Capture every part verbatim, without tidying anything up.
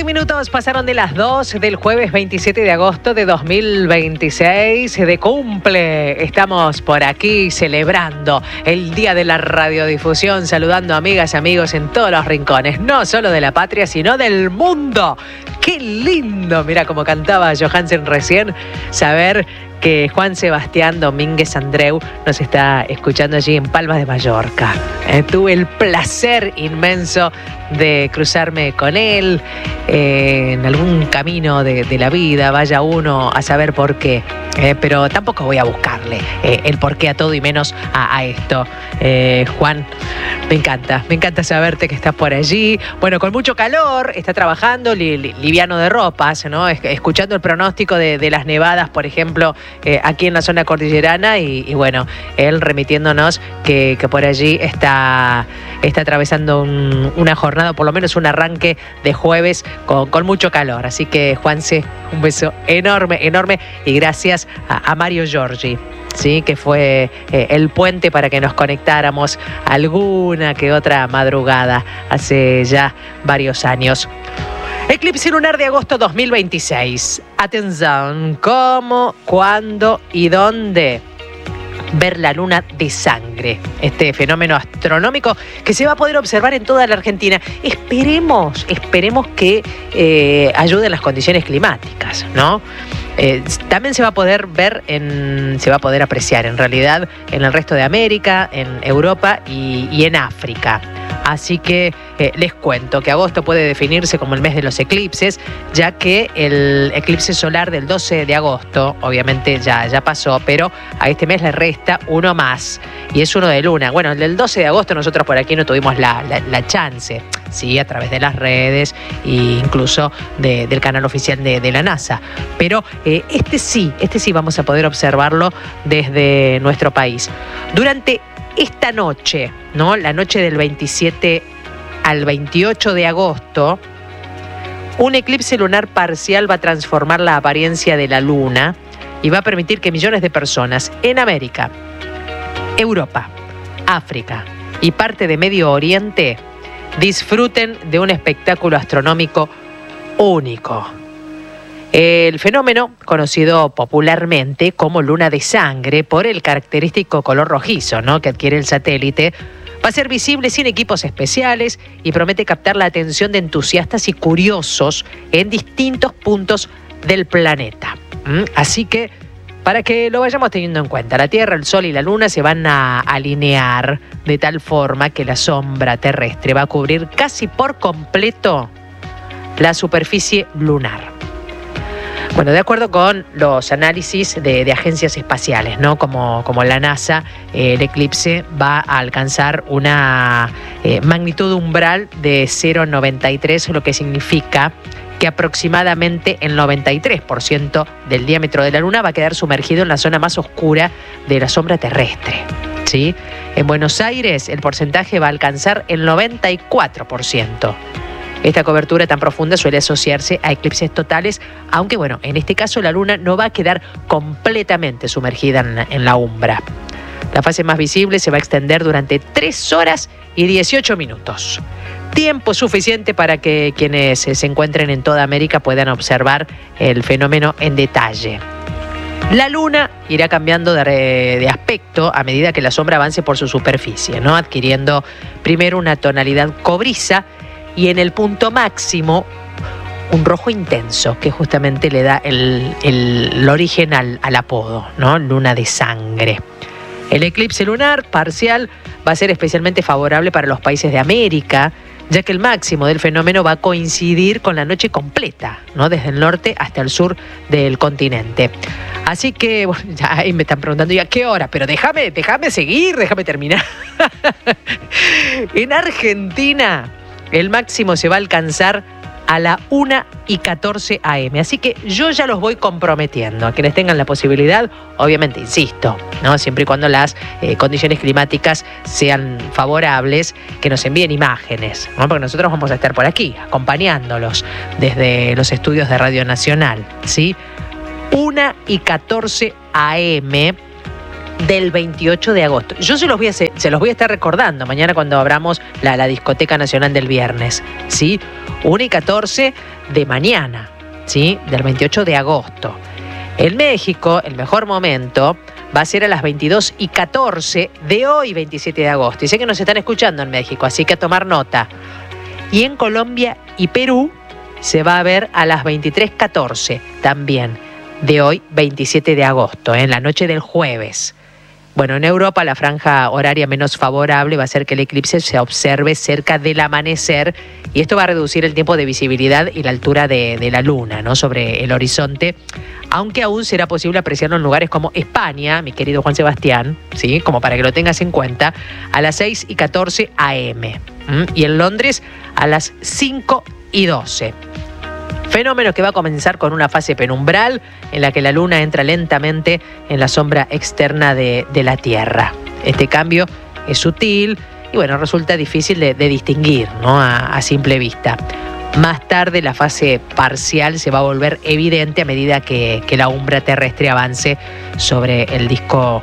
trece minutos pasaron de las dos del jueves veintisiete de agosto de dos mil veintiséis. De cumple. Estamos por aquí celebrando el Día de la Radiodifusión, saludando amigas y amigos en todos los rincones, no solo de la patria, sino del mundo. ¡Qué lindo! Mira como cantaba Johansen recién, saber que Juan Sebastián Domínguez Andreu nos está escuchando allí en Palma de Mallorca. Eh, tuve el placer inmenso de cruzarme con él eh, en algún camino de, de la vida, vaya uno a saber por qué, eh, pero tampoco voy a buscarle eh, el por qué a todo y menos a, a esto. Eh, Juan, me encanta, me encanta saberte que estás por allí, bueno, con mucho calor, está trabajando li, li, liviano de ropas, ¿no? Es, escuchando el pronóstico de, de las nevadas, por ejemplo, eh, aquí en la zona cordillerana y, y bueno, él remitiéndonos que, que por allí está, está atravesando un, una jornada, por lo menos un arranque de jueves con, con mucho calor. Así que, Juanse, un beso enorme, enorme y gracias a, a Mario Giorgi, ¿sí? Que fue eh, el puente para que nos conectáramos alguna que otra madrugada hace ya varios años. Eclipse lunar de agosto dos mil veintiséis. Atención, ¿cómo, cuándo y dónde ver la luna de sangre? Este fenómeno astronómico que se va a poder observar en toda la Argentina. Esperemos, esperemos que eh, ayuden las condiciones climáticas, ¿no? Eh, también se va a poder ver, en, se va a poder apreciar en realidad en el resto de América, en Europa y, y en África. Así que eh, les cuento que agosto puede definirse como el mes de los eclipses, ya que el eclipse solar del doce de agosto, obviamente ya, ya pasó, pero a este mes le resta uno más, y es uno de luna. Bueno, el del doce de agosto nosotros por aquí no tuvimos la, la, la chance, sí, a través de las redes e incluso de, del canal oficial de, de la NASA, pero eh, este sí, este sí vamos a poder observarlo desde nuestro país. Durante esta noche, ¿no? La noche del veintisiete al veintiocho de agosto, un eclipse lunar parcial va a transformar la apariencia de la luna y va a permitir que millones de personas en América, Europa, África y parte de Medio Oriente disfruten de un espectáculo astronómico único. El fenómeno, conocido popularmente como luna de sangre por el característico color rojizo, ¿no?, que adquiere el satélite, va a ser visible sin equipos especiales y promete captar la atención de entusiastas y curiosos en distintos puntos del planeta. ¿Mm? Así que, para que lo vayamos teniendo en cuenta, la Tierra, el Sol y la Luna se van a alinear de tal forma que la sombra terrestre va a cubrir casi por completo la superficie lunar. Bueno, de acuerdo con los análisis de, de agencias espaciales, ¿no?, como, como la NASA, eh, el eclipse va a alcanzar una eh, magnitud umbral de cero coma noventa y tres, lo que significa que aproximadamente el noventa y tres por ciento del diámetro de la Luna va a quedar sumergido en la zona más oscura de la sombra terrestre, ¿sí? En Buenos Aires el porcentaje va a alcanzar el noventa y cuatro por ciento. Esta cobertura tan profunda suele asociarse a eclipses totales, aunque bueno, en este caso la luna no va a quedar completamente sumergida en la, en la umbra. La fase más visible se va a extender durante tres horas y dieciocho minutos. Tiempo suficiente para que quienes se encuentren en toda América puedan observar el fenómeno en detalle. La luna irá cambiando de, de aspecto a medida que la sombra avance por su superficie, ¿no?, adquiriendo primero una tonalidad cobriza y en el punto máximo un rojo intenso, que justamente le da el, el, el origen al, al apodo, ¿no?, luna de sangre. El eclipse lunar parcial va a ser especialmente favorable para los países de América, ya que el máximo del fenómeno va a coincidir con la noche completa, ¿no?, desde el norte hasta el sur del continente. Así que, bueno, ya ahí me están preguntando ya qué hora, pero déjame, déjame seguir, déjame terminar. En Argentina el máximo se va a alcanzar a la una y catorce a eme. Así que yo ya los voy comprometiendo a quienes tengan la posibilidad, obviamente, insisto, ¿no?, siempre y cuando las eh, condiciones climáticas sean favorables, que nos envíen imágenes, ¿no?, porque nosotros vamos a estar por aquí, acompañándolos desde los estudios de Radio Nacional, ¿sí? una y catorce a eme del veintiocho de agosto. Yo se los voy a, se los voy a estar recordando mañana cuando abramos la, la Discoteca Nacional del viernes, ¿sí? una y catorce de mañana, ¿sí? Del veintiocho de agosto. En México, el mejor momento va a ser a las veintidós y catorce de hoy, veintisiete de agosto. Y sé que nos están escuchando en México, así que a tomar nota. Y en Colombia y Perú se va a ver a las veintitrés catorce también de hoy, veintisiete de agosto, ¿eh? En la noche del jueves. Bueno, en Europa la franja horaria menos favorable va a ser que el eclipse se observe cerca del amanecer y esto va a reducir el tiempo de visibilidad y la altura de, de la luna, ¿no? Sobre el horizonte, aunque aún será posible apreciarlo en lugares como España, mi querido Juan Sebastián, ¿sí? Como para que lo tengas en cuenta, a las seis y catorce a eme. ¿m? Y en Londres a las cinco y doce. Fenómeno que va a comenzar con una fase penumbral en la que la luna entra lentamente en la sombra externa de, de la Tierra. Este cambio es sutil y bueno, resulta difícil de, de distinguir, ¿no? a, a simple vista. Más tarde la fase parcial se va a volver evidente a medida que, que la umbra terrestre avance sobre el disco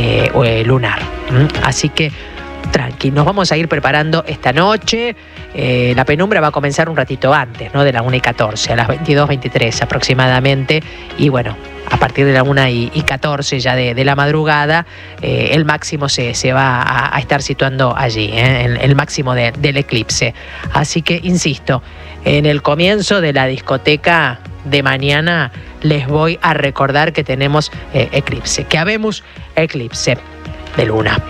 eh, lunar. ¿Mm? Así que tranqui, nos vamos a ir preparando esta noche. Eh, la penumbra va a comenzar un ratito antes, ¿no? De la una y catorce, a las veintidós veintitrés aproximadamente. Y bueno, a partir de la una y catorce ya de, de la madrugada, eh, el máximo se, se va a, a estar situando allí, ¿eh? el, el máximo de, del eclipse. Así que, insisto, en el comienzo de la discoteca de mañana les voy a recordar que tenemos eh, eclipse, que habemos eclipse de luna.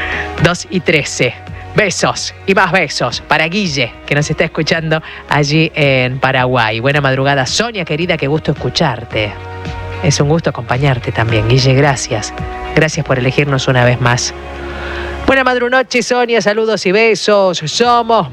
dos y trece. Besos y más besos para Guille, que nos está escuchando allí en Paraguay. Buena madrugada, Sonia, querida, qué gusto escucharte. Es un gusto acompañarte también, Guille, gracias. Gracias por elegirnos una vez más. Buena madrunoche, Sonia, saludos y besos. Somos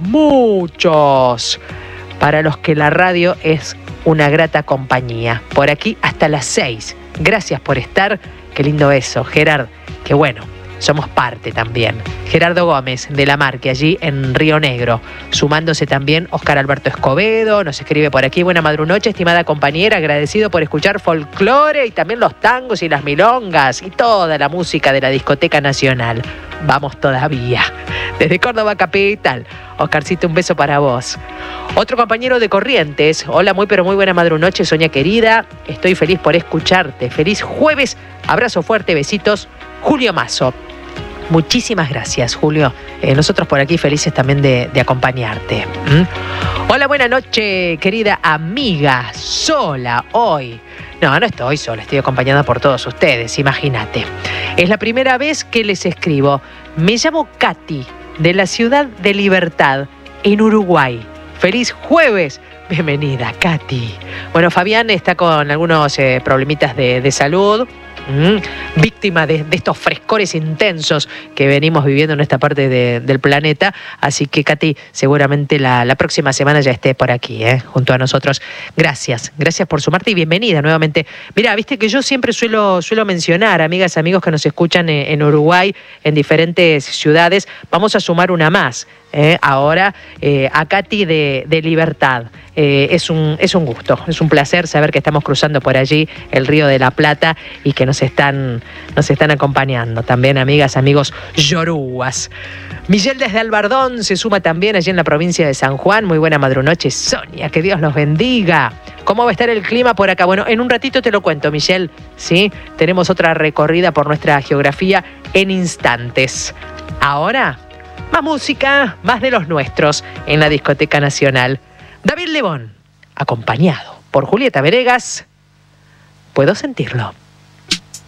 muchos para los que la radio es una grata compañía. Por aquí hasta las seis. Gracias por estar. Qué lindo eso, Gerard. Qué bueno. Somos parte también. Gerardo Gómez de la Marque, allí en Río Negro. Sumándose también Oscar Alberto Escobedo, nos escribe por aquí. Buena madrunoche, estimada compañera, agradecido por escuchar folclore y también los tangos y las milongas y toda la música de la Discoteca Nacional. Vamos todavía. Desde Córdoba capital. Oscarcito, un beso para vos. Otro compañero de Corrientes. Hola, muy pero muy buena madrunoche, Sonia querida. Estoy feliz por escucharte. Feliz jueves. Abrazo fuerte, besitos. Julio Mazo. Muchísimas gracias, Julio. Eh, nosotros por aquí felices también de, de acompañarte. ¿Mm? Hola, buena noche, querida amiga. Sola hoy. No, no estoy sola, estoy acompañada por todos ustedes, imagínate. Es la primera vez que les escribo. Me llamo Katy, de la ciudad de Libertad, en Uruguay. ¡Feliz jueves! Bienvenida, Katy. Bueno, Fabián está con algunos eh, problemitas de, de salud. Mm, víctima de, de estos frescores intensos que venimos viviendo en esta parte de, del planeta. Así que, Katy, seguramente la, la próxima semana ya esté por aquí, ¿eh? junto a nosotros. Gracias, gracias por sumarte y bienvenida nuevamente. Mira, viste que yo siempre suelo, suelo mencionar, amigas, amigos que nos escuchan en, en Uruguay, en diferentes ciudades. Vamos a sumar una más. Eh, ahora eh, a Katy de, de Libertad. Eh, es, un, es un gusto, es un placer saber que estamos cruzando por allí el Río de la Plata y que nos están, nos están acompañando también, amigas, amigos yorubas. Miguel desde Albardón se suma también allí en la provincia de San Juan. Muy buena madrunoche, Sonia, que Dios los bendiga. ¿Cómo va a estar el clima por acá? Bueno, en un ratito te lo cuento, Michelle, ¿sí? Tenemos otra recorrida por nuestra geografía en instantes. Ahora, más música, más de los nuestros en la Discoteca Nacional. David Lebón, acompañado por Julieta Venegas. Puedo sentirlo.